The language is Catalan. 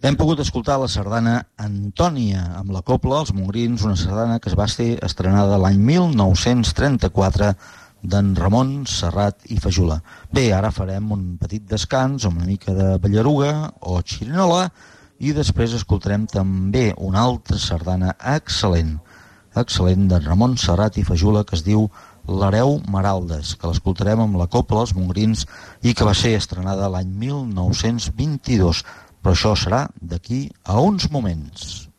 Hem pogut escoltar la sardana Antònia, amb la cobla Els Montgrins, una sardana que es va ser estrenada l'any 1934 d'en Ramon Serrat i Fajula. Bé, ara farem un petit descans amb una mica de ballaruga o xirinola i després escoltarem també una altra sardana excel·lent d'en Ramon Serrat i Fajula que es diu L'Hereu Maraldes, que l'escoltarem amb la cobla Els Montgrins i que va ser estrenada l'any 1922. Però això serà d'aquí a uns moments.